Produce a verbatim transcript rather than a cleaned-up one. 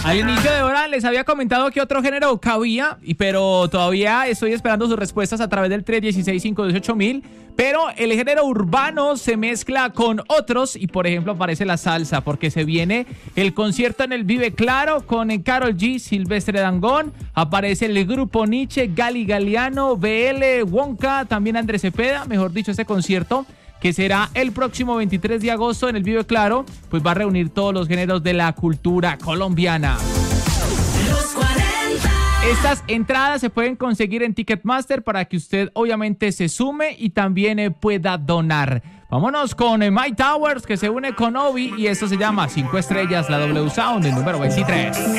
Al inicio de hora les había comentado que otro género cabía, y pero todavía estoy esperando sus respuestas a través del tres uno seis, cinco uno ocho mil. Pero el género urbano se mezcla con otros y, por ejemplo, aparece la salsa, porque se viene el concierto en el Vive Claro con Karol G, Silvestre Dangond, aparece el grupo Nietzsche, Gali Galiano, B L, Wonka, también Andrés Cepeda. Mejor dicho, este concierto, que será el próximo veintitrés de agosto en el Vive Claro, pues va a reunir todos los géneros de la cultura colombiana. Estas entradas se pueden conseguir en Ticketmaster para que usted obviamente se sume y también eh, pueda donar. Vámonos con eh, Mike Towers, que se une con Obi, y esto se llama cinco estrellas, la W Sound, el número veintitrés.